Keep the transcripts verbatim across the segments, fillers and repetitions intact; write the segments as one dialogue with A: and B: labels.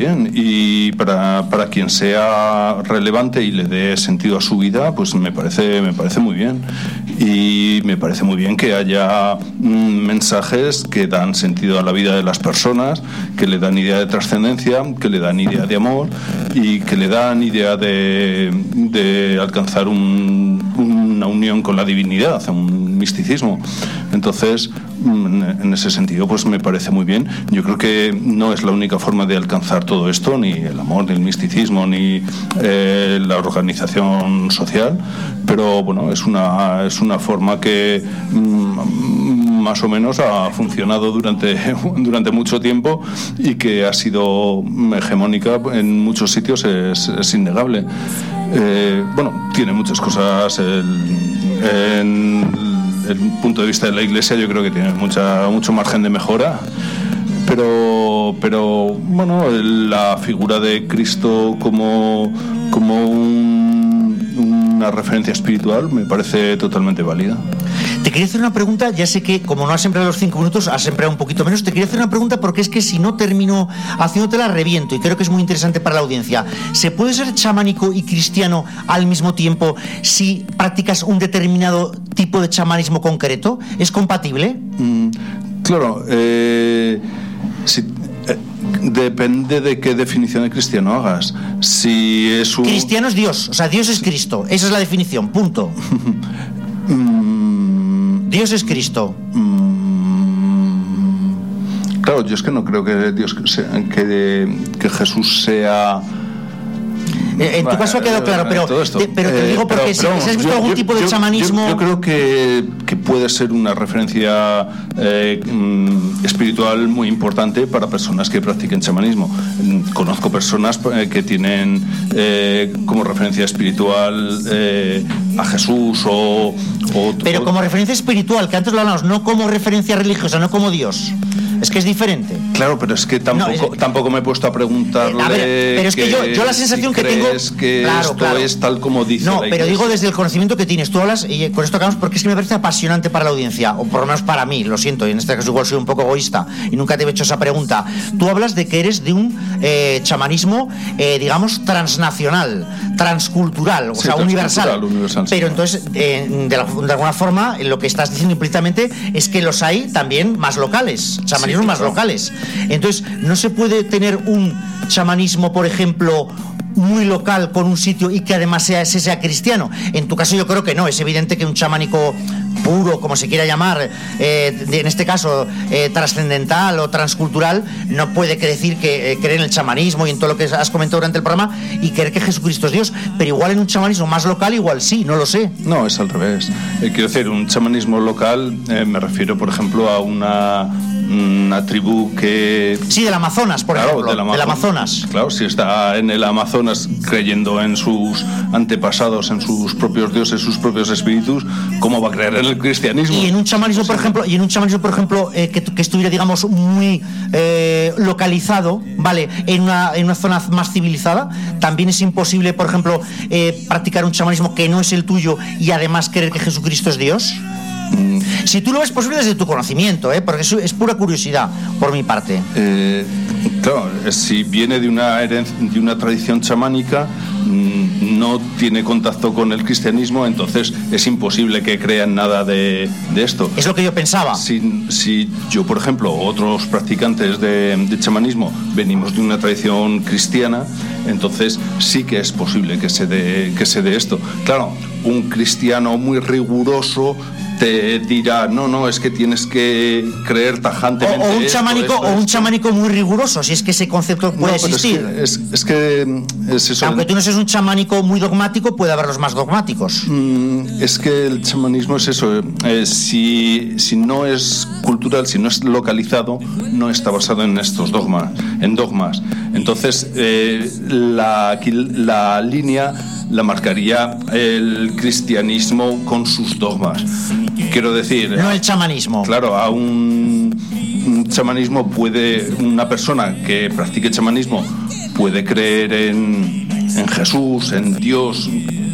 A: bien, y para, para quien sea relevante y le dé sentido a su vida, pues me parece, me parece muy bien. Y me parece muy bien que haya mm, mensajes que dan sentido a la vida de las personas, que le dan idea de trascendencia, que le dan idea de amor y que le dan idea de, de alcanzar un, una unión con la divinidad, un misticismo. Entonces, en ese sentido, pues me parece muy bien. Yo creo que no es la única forma de alcanzar todo esto, ni el amor, ni el misticismo, ni eh, la organización social, pero bueno, es una, es una forma que mm, más o menos ha funcionado durante, durante mucho tiempo y que ha sido hegemónica en muchos sitios, es, es innegable. Eh, bueno, tiene muchas cosas el, en el punto de vista de la Iglesia, yo creo que tiene mucha, mucho margen de mejora, pero, pero bueno, la figura de Cristo como, como un, una referencia espiritual me parece totalmente válida.
B: Te quería hacer una pregunta, ya sé que como no has empleado los cinco minutos, has empleado un poquito menos. Te quería hacer una pregunta porque es que si no termino haciéndotela reviento y creo que es muy interesante para la audiencia. ¿Se puede ser chamánico y cristiano al mismo tiempo si practicas un determinado tipo de chamanismo concreto? ¿Es compatible?
A: Mm, claro, eh, si, eh, depende de qué definición de cristiano hagas. Si es un...
B: Cristiano es Dios, o sea, Dios es Cristo. Esa es la definición, punto. Dios es Cristo.
A: Claro, yo es que no creo que Dios sea, que, que Jesús sea.
B: En tu caso ha quedado claro, pero te, pero te digo porque eh, pero, pero, si has visto algún yo, tipo de yo, chamanismo.
A: Yo, yo creo que, que puede ser una referencia eh, espiritual muy importante para personas que practiquen chamanismo. Conozco personas que tienen eh, como referencia espiritual eh, a Jesús o, o.
B: Pero como referencia espiritual, que antes lo hablamos, no como referencia religiosa, no como Dios. Es que es diferente.
A: Claro, pero es que tampoco, no, es... tampoco me he puesto a preguntarle. A ver,
B: pero es que, que yo, yo la sensación
A: si
B: que tengo
A: es que
B: claro,
A: esto
B: claro.
A: es tal como dice.
B: No,
A: la
B: pero
A: Iglesia.
B: digo desde el conocimiento que tienes. Tú hablas, y con esto acabamos, porque es que me parece apasionante para la audiencia, o por lo menos para mí, lo siento, y en este caso igual soy un poco egoísta y nunca te he hecho esa pregunta. Tú hablas de que eres de un eh, chamanismo, eh, digamos, transnacional, transcultural, o
A: sí,
B: sea, universal.
A: universal.
B: Pero sí, entonces, eh, de, la, de alguna forma, lo que estás diciendo implícitamente es que los hay también más locales, chamanismos sí, más claro. locales. Entonces, no se puede tener un chamanismo, por ejemplo, muy local con un sitio y que además sea ese sea cristiano. En tu caso yo creo que no. Es evidente que un chamánico puro, como se quiera llamar, eh, de, en este caso eh, trascendental o transcultural, no puede decir que eh, creer en el chamanismo y en todo lo que has comentado durante el programa y creer que Jesucristo es Dios, pero igual en un chamanismo más local igual sí, no lo sé.
A: No, es al revés. Eh, quiero decir, un chamanismo local, eh, me refiero por ejemplo a una una tribu que...
B: Sí, del Amazonas, por
A: claro,
B: ejemplo, del Amazonas. del Amazonas.
A: Claro, si está en el Amazonas creyendo en sus antepasados, en sus propios dioses, sus propios espíritus, ¿cómo va a creer en el cristianismo?
B: Y en un chamanismo, por ejemplo, y en un chamanismo, por ejemplo, eh, que, que estuviera, digamos, muy eh, localizado, ¿vale? En una, en una zona más civilizada, también es imposible, por ejemplo, eh, practicar un chamanismo que no es el tuyo y además creer que Jesucristo es Dios. Mm. Si tú lo ves posible desde tu conocimiento, ¿eh? Porque eso es pura curiosidad por mi parte.
A: Eh, claro, si viene de una herencia, de una tradición chamánica, no tiene contacto con el cristianismo, entonces es imposible que crean nada de, de esto.
B: Es lo que yo pensaba.
A: Si, si yo, por ejemplo, otros practicantes de, de chamanismo venimos de una tradición cristiana, entonces sí que es posible que se dé, que se dé esto. Claro, un cristiano muy riguroso te dirá, no, no, es que tienes que creer tajantemente.
B: O, o un
A: esto,
B: chamánico,
A: esto,
B: o un
A: esto.
B: chamánico muy riguroso, si es que ese concepto puede
A: no, pero
B: existir.
A: Es que es, es, que es eso.
B: Aunque tú no seas un chamánico muy dogmático, puede haber los más dogmáticos.
A: Mm, es que el chamanismo es eso. Eh, si, si no es cultural, si no es localizado, no está basado en estos dogmas, en dogmas. Entonces, eh, la, la línea la marcaría el cristianismo con sus dogmas. Quiero decir...
B: No el chamanismo.
A: Claro, a un, un chamanismo puede... Una persona que practique chamanismo puede creer en, en Jesús, en Dios,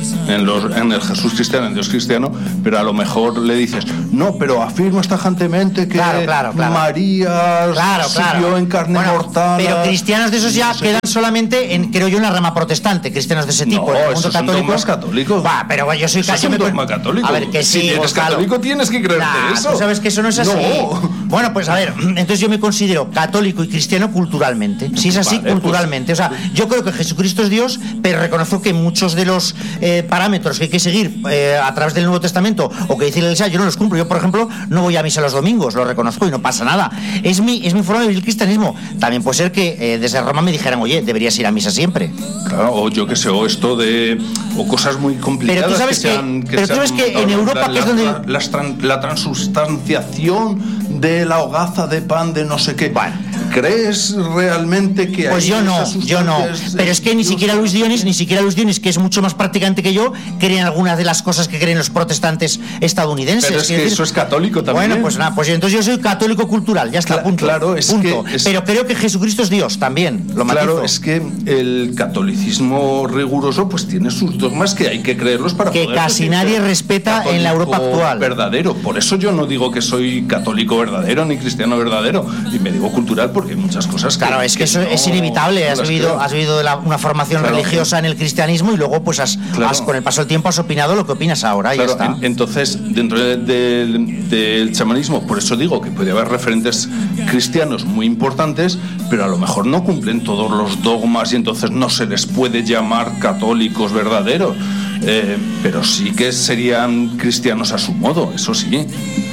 A: en, los, en el Jesús cristiano, en Dios cristiano, pero a lo mejor le dices, no, pero afirmas tajantemente que
B: claro, claro, claro.
A: María
B: claro,
A: siguió
B: claro.
A: en carne
B: bueno,
A: mortal.
B: Pero cristianos de esos ya no sé quedan qué. solamente en, creo yo, en la rama protestante, cristianos de ese tipo.
A: No,
B: en el
A: esos
B: mundo
A: son
B: católico,
A: dogmas católicos.
B: Va, pero yo soy
A: eso es un dogma católico.
B: A ver, que
A: si
B: sí,
A: eres
B: Gonzalo.
A: católico tienes que creerte
B: nah,
A: eso.
B: Tú sabes que eso no es así.
A: No.
B: Bueno, pues a ver, entonces yo me considero católico y cristiano culturalmente. Si es así, vale, culturalmente. Pues, o sea, yo creo que Jesucristo es Dios, pero reconozco que muchos de los eh, parámetros que hay que seguir eh, a través del Nuevo Testamento o que dice la Iglesia, yo no los cumplo. Yo, por ejemplo, no voy a misa los domingos, lo reconozco y no pasa nada. Es mi, es mi forma de vivir el cristianismo. También puede ser que eh, desde Roma me dijeran, oye, deberías ir a misa siempre.
A: Claro, o yo que sé, o esto de... o cosas muy complicadas.
B: Pero tú sabes que, que, sean, que, pero tú sabes que en Europa, la,
A: que
B: es donde...
A: La, la, la transustanciación de la hogaza de pan de no sé qué.
B: Bueno.
A: ¿Crees realmente que
B: pues
A: hay
B: yo no, yo no. Pero es que ni siquiera Luis Dionis, ni siquiera Luis Dionis, que es mucho más practicante que yo, cree en algunas de las cosas que creen los protestantes estadounidenses.
A: Pero es que
B: decir,
A: eso es católico también.
B: Bueno, pues nada, pues entonces yo soy católico cultural, ya está,
A: Cla-
B: punto.
A: Claro, es
B: punto.
A: que es...
B: Pero creo que Jesucristo es Dios también, lo matizo.
A: Claro, es que el catolicismo riguroso pues tiene sus dogmas que hay que creerlos para
B: que
A: poder
B: casi nadie respeta en la Europa actual.
A: Verdadero, por eso yo no digo que soy católico verdadero ni cristiano verdadero, y me digo cultural porque hay muchas cosas que
B: Claro, es que, que eso no, es inevitable. Has vivido, has vivido de la, una formación claro, religiosa en el cristianismo y luego, pues, has, claro. has, con el paso del tiempo has opinado lo que opinas ahora.
A: Claro,
B: y ya está.
A: En, entonces, dentro de, de, del chamanismo, por eso digo que puede haber referentes cristianos muy importantes, pero a lo mejor no cumplen todos los dogmas y entonces no se les puede llamar católicos verdaderos. Eh, pero sí que serían cristianos a su modo, eso sí.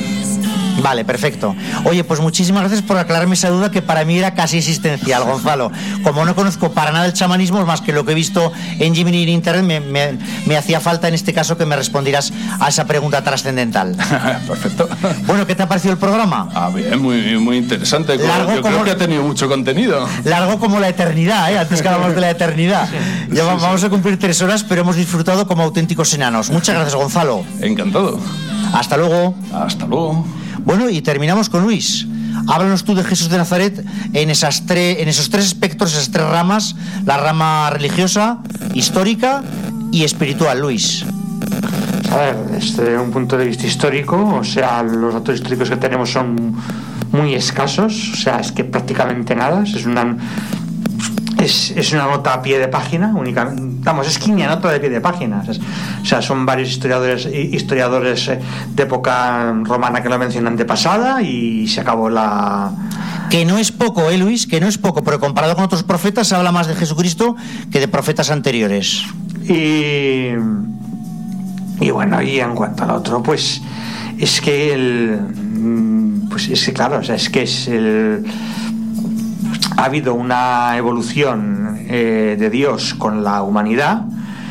B: Vale, perfecto. Oye, pues muchísimas gracias por aclararme esa duda que para mí era casi existencial, Gonzalo. Como no conozco para nada el chamanismo, más que lo que he visto en Gemini y en Internet, me, me, me hacía falta en este caso que me respondieras a esa pregunta trascendental.
A: Perfecto.
B: Bueno, ¿qué te ha parecido el programa?
A: Ah, bien, muy, muy interesante.
B: Largo
A: Yo
B: como,
A: creo que ha tenido mucho contenido.
B: Largo como la eternidad, ¿eh? Antes que hablamos de la eternidad. Sí, ya sí, vamos sí. a cumplir tres horas, pero hemos disfrutado como auténticos enanos. Muchas gracias, Gonzalo.
A: Encantado.
B: Hasta luego.
A: Hasta luego.
B: Bueno, y terminamos con Luis. Háblanos tú de Jesús de Nazaret en, esas tre- en esos tres espectros, esas tres ramas, la rama religiosa, histórica y espiritual, Luis.
C: A ver, desde un punto de vista histórico, o sea, los datos históricos que tenemos son muy escasos, o sea, es que prácticamente nada, es una... Es, es una nota a pie de página, únicamente, vamos, es que ni nota de pie de página. O sea, son varios historiadores historiadores de época romana que lo mencionan de pasada y se acabó la...
B: Que no es poco, ¿eh, Luis? Que no es poco, pero comparado con otros profetas se habla más de Jesucristo que de profetas anteriores.
C: Y, y bueno, y en cuanto al otro, pues es que el... Pues es que claro, o sea, es que es el... Ha habido una evolución eh, de Dios con la humanidad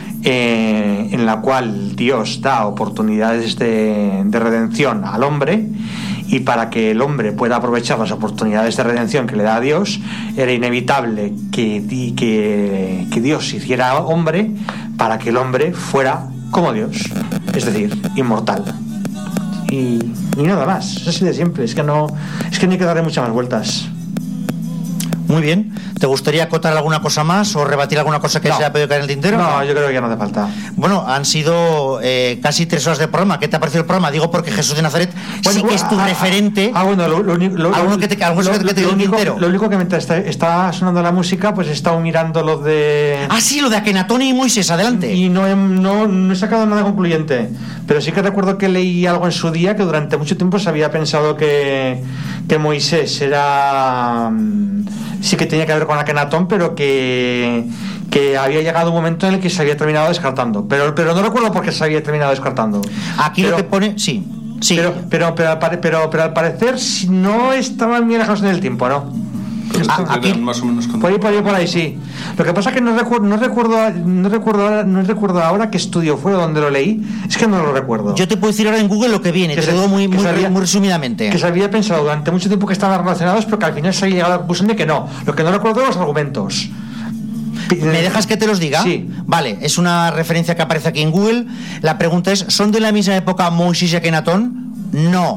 C: eh, en la cual Dios da oportunidades de, de redención al hombre, y para que el hombre pueda aprovechar las oportunidades de redención que le da a Dios era inevitable que, que, que Dios se hiciera hombre para que el hombre fuera como Dios, es decir, inmortal. Y, y nada más, es así de simple, es que no, es que no hay que darle muchas más vueltas.
B: Muy bien. ¿Te gustaría acotar alguna cosa más o rebatir alguna cosa que no. se haya podido caer en el tintero?
C: No, yo creo que ya no hace falta.
B: Bueno, han sido eh, casi tres horas de programa. ¿Qué te ha parecido el programa? Digo porque Jesús de Nazaret bueno, sí que es tu ah, referente.
C: Ah, bueno, lo, lo, lo,
B: ¿Alguno que te, algún lo, que te
C: lo,
B: lo, único,
C: lo único que mientras está, está sonando la música, pues he estado mirando lo de...
B: Ah, sí, lo de Akenatón y Moisés, adelante.
C: Y no he, no, no he sacado nada concluyente. Pero sí que recuerdo que leí algo en su día que durante mucho tiempo se había pensado que, que Moisés era... sí que tenía que ver con Akenatón, pero que, que había llegado un momento en el que se había terminado descartando. Pero, pero no recuerdo por qué se había terminado descartando.
B: Aquí pero, lo que pone, sí, sí.
C: Pero, pero, pero, pero, pero, pero al parecer no estaban bien alejados en el tiempo, ¿no?
A: Ah, aquí, más o menos
C: por ahí, por ahí, por ahí, sí. Lo que pasa es que no recuerdo, no recuerdo, no recuerdo, no recuerdo ahora qué estudio fue donde lo leí. Es que no lo recuerdo.
B: Yo te puedo decir ahora en Google lo que viene. Que te se, lo digo muy, muy, había, muy resumidamente.
C: Que se había pensado durante mucho tiempo que estaban relacionados, pero que al final se había llegado a la conclusión de que no. Lo que no recuerdo son los argumentos.
B: ¿Me dejas que te los diga?
C: Sí.
B: Vale, es una referencia que aparece aquí en Google. La pregunta es: ¿son de la misma época Moisés y Akenatón? No.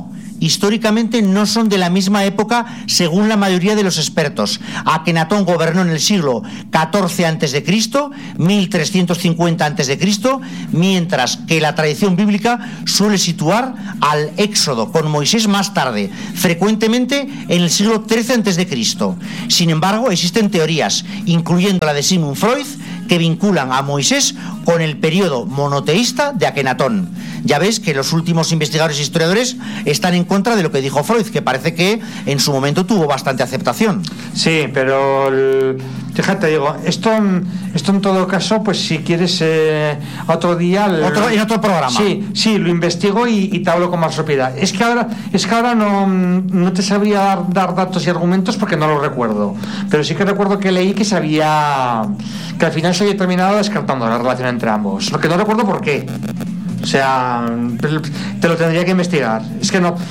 B: históricamente no son de la misma época según la mayoría de los expertos. Akenatón gobernó en el siglo catorce antes de Cristo, mil trescientos cincuenta antes de Cristo, mientras que la tradición bíblica suele situar al Éxodo con Moisés más tarde, frecuentemente en el siglo trece antes de Cristo. Sin embargo, existen teorías, incluyendo la de Sigmund Freud, que vinculan a Moisés con el periodo monoteísta de Akenatón. Ya ves que los últimos investigadores e historiadores están en contra de lo que dijo Freud, que parece que en su momento tuvo bastante aceptación.
C: Sí, pero el, fíjate, digo, esto, esto en todo caso, pues si quieres eh, otro día... El,
B: otro, en otro programa.
C: Sí, sí, lo investigo y, y te hablo con más propiedad. Es que ahora, es que ahora no, no te sabría dar, dar datos y argumentos porque no los recuerdo. Pero sí que recuerdo que leí que se había... que al final se había terminado descartando la relación entre ambos. Lo que no recuerdo por qué. O sea, te lo tendría que investigar. Es que no...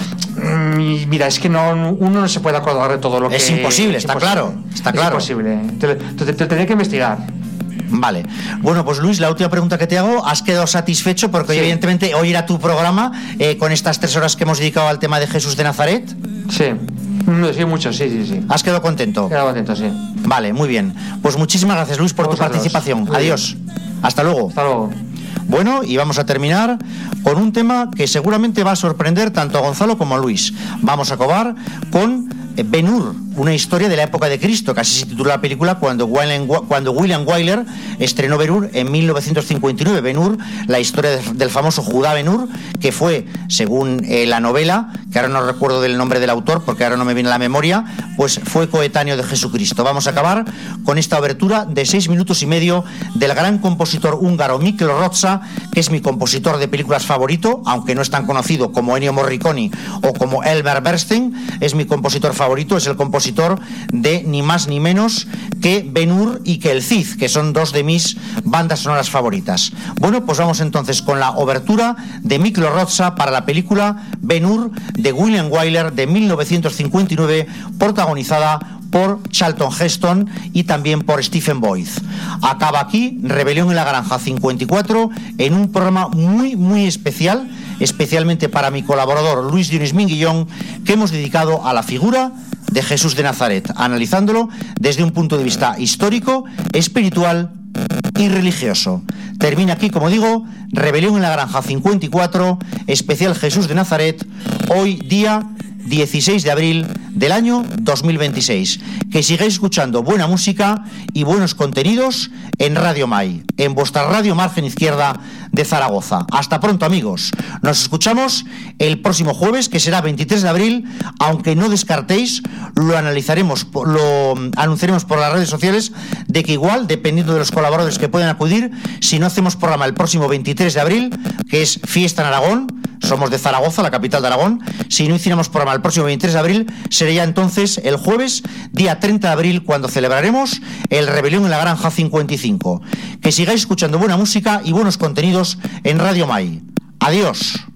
C: Mira, es que no uno no se puede acordar de todo lo que...
B: Es imposible, está claro. Está claro.
C: Es imposible. Te, te, te, te tendría que investigar.
B: Vale. Bueno, pues Luis, la última pregunta que te hago, ¿has quedado satisfecho? Porque sí. Evidentemente hoy era tu programa eh, con estas tres horas que hemos dedicado al tema de Jesús de Nazaret.
C: Sí. Sí, mucho, sí, sí, sí.
B: ¿Has quedado contento?
C: He quedado contento, sí.
B: Vale, muy bien. Pues muchísimas gracias, Luis, por tu participación. Adiós. Hasta luego.
C: Hasta luego.
B: Bueno, y vamos a terminar con un tema que seguramente va a sorprender tanto a Gonzalo como a Luis. Vamos a acabar con Ben-Hur, una historia de la época de Cristo, que así se titula la película cuando William, cuando William Wyler estrenó Ben-Hur en mil novecientos cincuenta y nueve. Ben-Hur, la historia del famoso Judá Ben-Hur, que fue, según eh, la novela, que ahora no recuerdo del nombre del autor porque ahora no me viene a la memoria, pues fue coetáneo de Jesucristo. Vamos a acabar con esta obertura de seis minutos y medio del gran compositor húngaro Mikl Rózsa, que es mi compositor de películas favorito, aunque no es tan conocido como Ennio Morricone o como Elmer Bernstein. Es mi compositor favorito, es el compositor de ni más ni menos que Ben-Hur y que El Cid, que son dos de mis bandas sonoras favoritas. Bueno, pues vamos entonces con la obertura de Mikl Rózsa para la película Ben-Hur de William Wyler de mil novecientos cincuenta y nueve, protagonizada por Charlton Heston y también por Stephen Boyd. Acaba aquí Rebelión en la Granja cincuenta y cuatro en un programa muy muy especial, especialmente para mi colaborador Luis Dionis Minguillón, que hemos dedicado a la figura de Jesús de Nazaret, analizándolo desde un punto de vista histórico, espiritual y religioso. Termina aquí, como digo, Rebelión en la Granja cincuenta y cuatro, especial Jesús de Nazaret, hoy día dieciséis de abril del año dos mil veintiséis. Que sigáis escuchando buena música y buenos contenidos en Radio Mai, en vuestra radio margen izquierda de Zaragoza. Hasta pronto, amigos. Nos escuchamos el próximo jueves, que será veintitrés de abril, aunque no descartéis, lo analizaremos, lo anunciaremos por las redes sociales, de que igual, dependiendo de los colaboradores que puedan acudir, si no hacemos programa el próximo veintitrés de abril, que es fiesta en Aragón, somos de Zaragoza, la capital de Aragón, si no hiciéramos programa el próximo veintitrés de abril, sería entonces el jueves, día treinta de abril, cuando celebraremos el Rebelión en la Granja cincuenta y cinco. Que sigáis escuchando buena música y buenos contenidos en Radio Mai. Adiós.